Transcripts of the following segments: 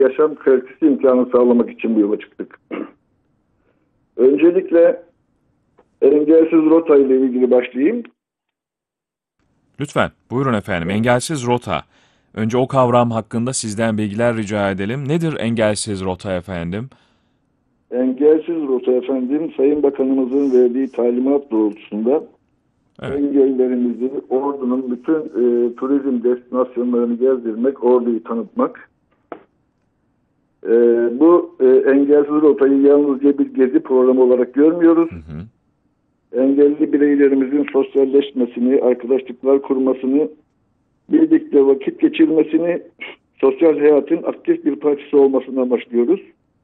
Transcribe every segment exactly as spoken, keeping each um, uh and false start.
yaşam kalitesi imkanı sağlamak için bu yola çıktık. Öncelikle engelsiz rota ile ilgili başlayayım. Lütfen, buyurun efendim. Engelsiz rota. Önce o kavram hakkında sizden bilgiler rica edelim. Nedir engelsiz rota efendim? Engelsiz rota efendim, Sayın Bakanımızın verdiği talimat doğrultusunda evet. engellerimizi Ordu'nun bütün e, turizm destinasyonlarını gezdirmek, Ordu'yu tanıtmak. E, bu e, engelsiz rotayı yalnızca bir gezi programı olarak görmüyoruz. Hı hı. Engelli bireylerimizin sosyalleşmesini, arkadaşlıklar kurmasını, birlikte vakit geçirmesini, sosyal hayatın aktif bir parçası olmasını amaçlıyoruz.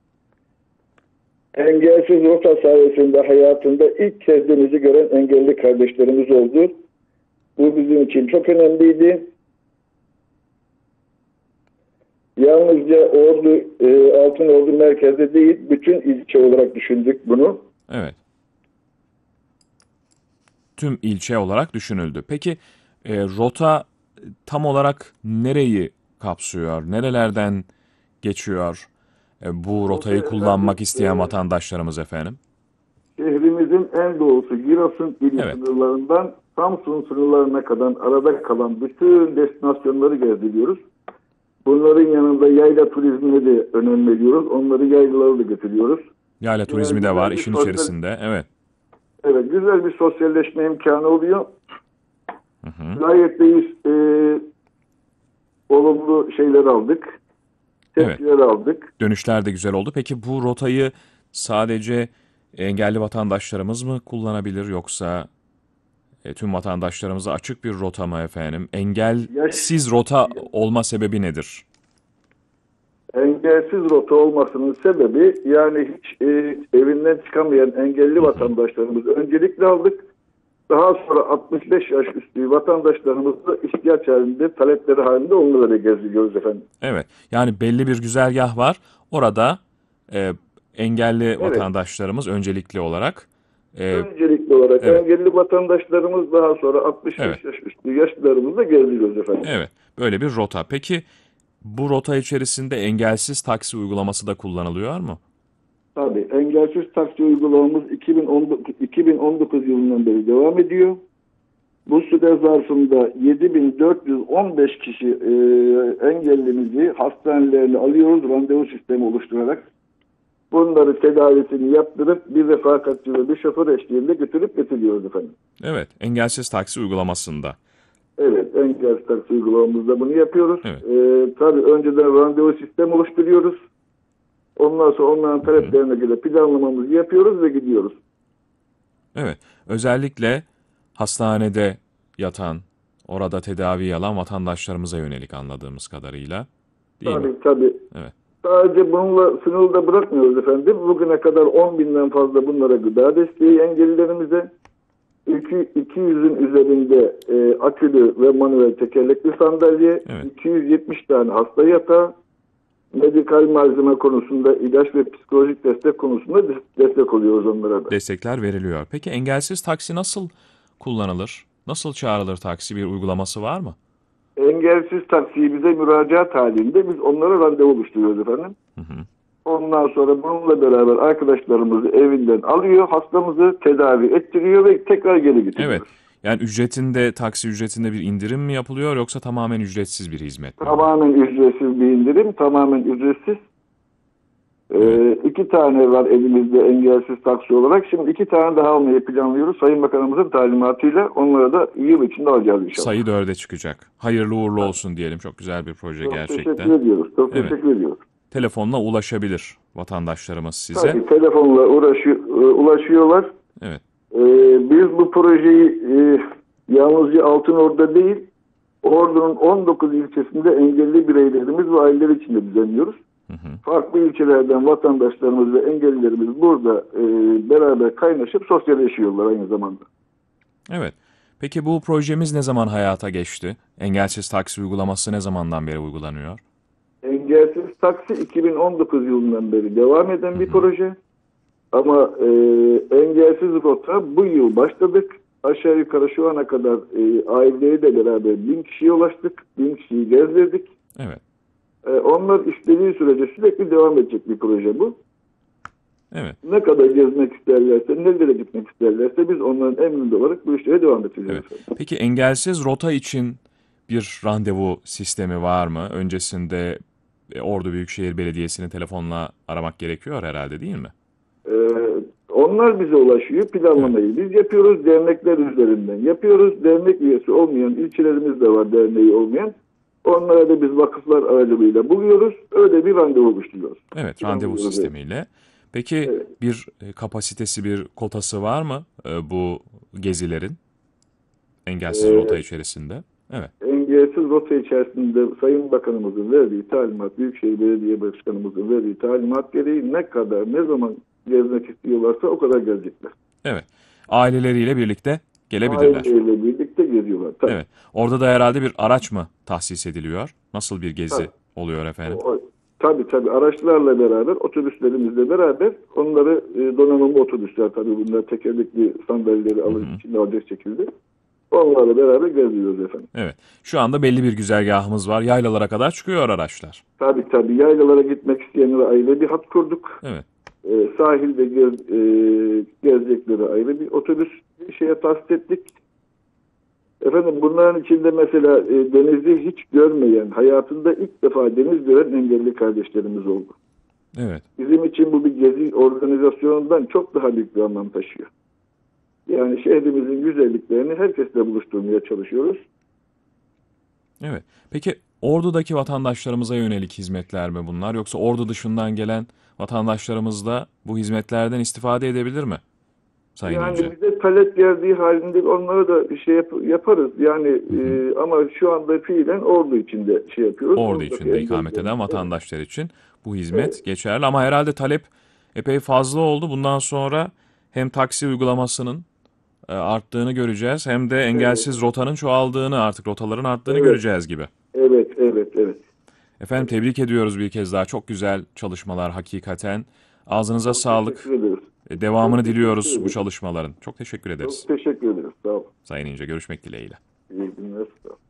Engelsiz rota sayesinde hayatında ilk kez denizi gören engelli kardeşlerimiz oldu. Bu bizim için çok önemliydi. Yalnızca Ordu, e, Altınordu merkezde değil, bütün ilçe olarak düşündük bunu. Evet. Tüm ilçe olarak düşünüldü. Peki e, rota tam olarak nereyi kapsıyor? Nerelerden geçiyor e, bu rotayı rota, kullanmak efendim, isteyen e, vatandaşlarımız efendim? Şehrimizin en doğusu Giresun ili evet. sınırlarından Samsun sınırlarına kadar arada kalan bütün destinasyonları gezdiriyoruz. Bunların yanında yayla turizmine de önem veriyoruz. Onları yaylaları da getiriyoruz. Yayla turizmi de var işin sosyal... içerisinde. Evet. Evet, güzel bir sosyalleşme imkanı oluyor. Hı hı. Gayet de e, olumlu şeyler aldık. Tepkiler evet. aldık. Dönüşler de güzel oldu. Peki bu rotayı sadece engelli vatandaşlarımız mı kullanabilir yoksa e, tüm vatandaşlarımıza açık bir rota mı efendim? Engelsiz rota olma sebebi nedir? Engelsiz rota olmasının sebebi yani hiç e, evinden çıkamayan engelli vatandaşlarımızı öncelikle aldık. Daha sonra altmış beş yaş üstü vatandaşlarımızla ihtiyaç halinde, talepleri halinde onları da gezdiriyoruz efendim. Evet. Yani belli bir güzergah var. Orada e, engelli evet. vatandaşlarımız öncelikli olarak e, öncelikli olarak evet. engelli vatandaşlarımız daha sonra altmış beş evet. yaş üstü yaşlılarımızla gezdiriyoruz efendim. Evet. Böyle bir rota. Peki bu rota içerisinde engelsiz taksi uygulaması da kullanılıyor mu? Tabii. Engelsiz taksi uygulamamız iki bin on dokuz yılından beri devam ediyor. Bu süre zarfında yedi bin dört yüz on beş kişi e, engellimizi hastanelerine alıyoruz randevu sistemi oluşturarak. Bunları tedavisini yaptırıp bir refakatçi ve bir şoför eşliğinde götürüp getiriyoruz efendim. Evet. Engelsiz taksi uygulamasında. Evet. Engelsiz taksi uygulamamızda bunu yapıyoruz. Evet. E, tabii önceden randevu sistemi oluşturuyoruz. Ondan sonra onların taleplerine göre planlamamızı yapıyoruz ve gidiyoruz. Evet. Özellikle hastanede yatan, orada tedavi alan vatandaşlarımıza yönelik anladığımız kadarıyla. Değil tabii mi? tabii. Evet. Sadece bununla sınırlı da bırakmıyoruz efendim. Bugüne kadar on binden fazla bunlara gıda desteği engellilerimize, iki yüzün üzerinde e, akülü ve manuel tekerlekli sandalye, evet. iki yüz yetmiş tane hasta yatağı, medikal malzeme konusunda, ilaç ve psikolojik destek konusunda destek oluyoruz onlara da. Destekler veriliyor. Peki engelsiz taksi nasıl kullanılır? Nasıl çağrılır taksi? Bir uygulaması var mı? Engelsiz taksiyi bize müracaat halinde biz onlara randevu oluşturuyoruz efendim. Hı hı. Ondan sonra bununla beraber arkadaşlarımızı evinden alıyor, hastamızı tedavi ettiriyor ve tekrar geri getiriyor. Evet. Yani ücretinde, taksi ücretinde bir indirim mi yapılıyor yoksa tamamen ücretsiz bir hizmet mi? Tamamen ücretsiz bir indirim, tamamen ücretsiz. Evet. Ee, iki tane var elimizde engelsiz taksi olarak. Şimdi iki tane daha almayı planlıyoruz. Sayın Bakanımızın talimatıyla onlara da yıl içinde alacağız inşallah. Sayı dörde çıkacak. Hayırlı uğurlu olsun diyelim. Çok güzel bir proje Çok gerçekten. Çok teşekkür ediyoruz. Çok evet. teşekkür ediyoruz. Telefonla ulaşabilir vatandaşlarımız size. Tabii telefonla uğraşıyor, ulaşıyorlar. Evet. Ee, biz bu projeyi e, yalnızca Altınordu'da değil, Ordu'nun on dokuz ilçesinde engelli bireylerimiz ve aileler içinde düzenliyoruz. Hı hı. Farklı ilçelerden vatandaşlarımız ve engellilerimiz burada e, beraber kaynaşıp sosyalleşiyorlar aynı zamanda. Evet. Peki bu projemiz ne zaman hayata geçti? Engelsiz taksi uygulaması ne zamandan beri uygulanıyor? Engelsiz taksi iki bin on dokuz yılından beri devam eden Hı-hı. bir proje. Ama e, engelsiz rota bu yıl başladık. Aşağı yukarı şu ana kadar e, aileleri de beraber bin kişiye ulaştık. Bin kişiyi gezdirdik. Evet. E, onlar istediği sürece sürekli devam edecek bir proje bu. Evet. Ne kadar gezmek isterlerse, nerelere gitmek isterlerse biz onların emrinde olarak bu işlere devam edeceğiz. Evet. Efendim. Peki engelsiz rota için bir randevu sistemi var mı? Öncesinde e, Ordu Büyükşehir Belediyesi'ni telefonla aramak gerekiyor herhalde, değil mi? Ee, onlar bize ulaşıyor. Planlamayı biz yapıyoruz. Dernekler üzerinden yapıyoruz. Dernek üyesi olmayan ilçelerimiz de var, derneği olmayan. Onlara da biz vakıflar aracılığıyla buluyoruz. Öyle bir randevu oluşturuyoruz. Evet, randevu sistemiyle. Peki Evet. bir e, kapasitesi, bir kotası var mı e, bu gezilerin engelsiz Ee, rota içerisinde? Evet. Engelsiz rota içerisinde Sayın Bakanımızın verdiği talimat, Büyükşehir Belediye Başkanımızın verdiği talimat gereği ne kadar, ne zaman gezmek istiyorlarsa o kadar gelecekler. Evet. Aileleriyle birlikte gelebilirler. Aileyle birlikte geziyorlar. Tabii. Evet. Orada da herhalde bir araç mı tahsis ediliyor? Nasıl bir gezi Tabii. oluyor efendim? O, tabii tabii araçlarla beraber, otobüslerimizle beraber onları e, donanımlı otobüsler, tabii bunlar tekerlekli sandalyeleri alıp içinde alacak şekilde onlarla beraber geziyoruz efendim. Evet. Şu anda belli bir güzergahımız var. Yaylalara kadar çıkıyor araçlar. Tabii tabii yaylalara gitmek isteyenlere ayrı bir hat kurduk. Evet. E, sahilde gez, e, gezecekleri ayrı bir otobüs bir şeye tahsis ettik. Efendim bunların içinde mesela e, denizi hiç görmeyen, hayatında ilk defa deniz gören engelli kardeşlerimiz oldu. Evet. Bizim için bu bir gezi organizasyonundan çok daha büyük bir anlam taşıyor. Yani şehrimizin güzelliklerini herkesle buluşturmaya çalışıyoruz. Evet. Peki Ordu'daki vatandaşlarımıza yönelik hizmetler mi bunlar? Yoksa Ordu dışından gelen vatandaşlarımız da bu hizmetlerden istifade edebilir mi? Sayın Yani İnce. bize talep geldiği halinde onlara da bir şey yap- yaparız. Yani e, ama şu anda fiilen Ordu içinde şey yapıyoruz. Ordu Oradaki içinde ikamet engelliler- eden vatandaşlar için bu hizmet Evet. geçerli. Ama herhalde talep epey fazla oldu. Bundan sonra hem taksi uygulamasının e, arttığını göreceğiz, hem de engelsiz rotanın çoğaldığını, artık rotaların arttığını Evet. göreceğiz gibi. Evet, evet, evet. Efendim tebrik ediyoruz bir kez daha. Çok güzel çalışmalar hakikaten. Ağzınıza sağlık. Teşekkür ederiz. E, Devamını Çok teşekkür diliyoruz bu ederiz. çalışmaların. Çok teşekkür ederiz. Çok teşekkür ederiz. Sağ olun. Sayın İnce, görüşmek dileğiyle. İyi günler. Sağ olun.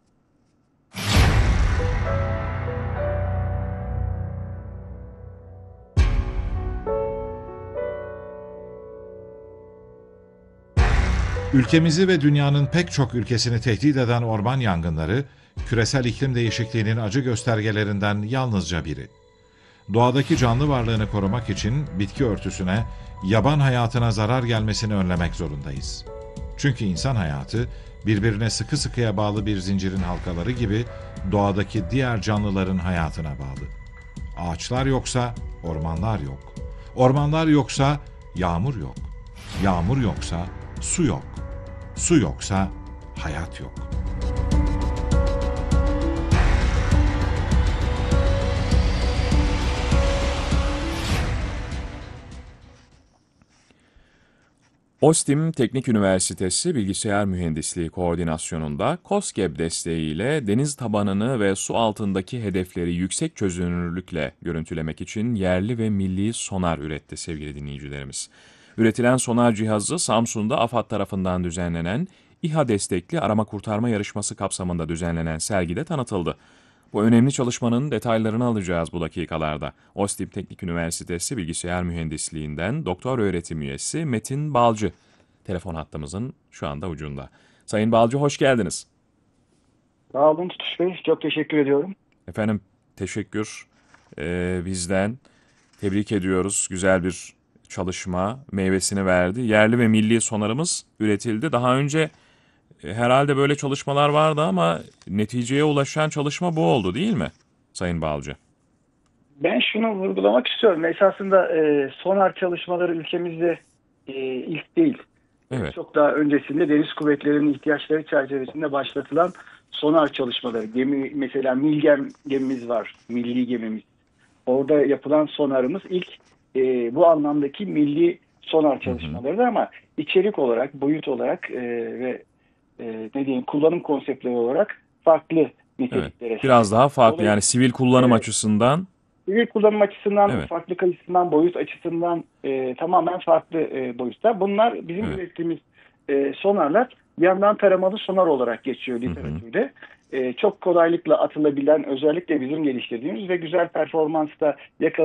Ülkemizi ve dünyanın pek çok ülkesini tehdit eden orman yangınları, küresel iklim değişikliğinin acı göstergelerinden yalnızca biri. Doğadaki canlı varlığını korumak için bitki örtüsüne, yaban hayatına zarar gelmesini önlemek zorundayız. Çünkü insan hayatı, birbirine sıkı sıkıya bağlı bir zincirin halkaları gibi doğadaki diğer canlıların hayatına bağlı. Ağaçlar yoksa ormanlar yok. Ormanlar yoksa yağmur yok. Yağmur yoksa su yok. Su yoksa hayat yok. OSTİM Teknik Üniversitesi Bilgisayar Mühendisliği Koordinasyonu'nda KOSGEB desteğiyle deniz tabanını ve su altındaki hedefleri yüksek çözünürlükle görüntülemek için yerli ve milli sonar üretti sevgili dinleyicilerimiz. Üretilen sonar cihazı Samsun'da AFAD tarafından düzenlenen İHA destekli arama kurtarma yarışması kapsamında düzenlenen sergide tanıtıldı. Bu önemli çalışmanın detaylarını alacağız bu dakikalarda. OSTİM Teknik Üniversitesi Bilgisayar Mühendisliğinden doktor öğretim üyesi Metin Balcı telefon hattımızın şu anda ucunda. Sayın Balcı, hoş geldiniz. Sağ olun Tutuş Bey. Çok teşekkür ediyorum. Efendim teşekkür ee, bizden. Tebrik ediyoruz. Güzel bir çalışma meyvesini verdi. Yerli ve milli sonarımız üretildi. Daha önce e, herhalde böyle çalışmalar vardı ama neticeye ulaşan çalışma bu oldu, değil mi Sayın Balcı? Ben şunu vurgulamak istiyorum. Esasında e, sonar çalışmaları ülkemizde e, ilk değil. Evet. Çok daha öncesinde deniz kuvvetlerinin ihtiyaçları çerçevesinde başlatılan sonar çalışmaları. Gemi, mesela Milgem gemimiz var. Milli gemimiz. Orada yapılan sonarımız ilk e, bu anlamdaki milli sonar çalışmaları da, ama içerik olarak, boyut olarak e, ve e, ne diyeyim kullanım konseptleri olarak farklı niteliklere. Evet. Biraz daha farklı, yani sivil kullanım Evet. açısından. Sivil kullanım açısından, Evet. farklı açısından, boyut açısından e, tamamen farklı e, boyutta. Bunlar bizim Evet. ürettiğimiz e, sonarlar Bir yandan taramalı sonar olarak geçiyor literatürde. E, çok kolaylıkla atılabilen, özellikle bizim geliştirdiğimiz ve güzel performansta yakalanan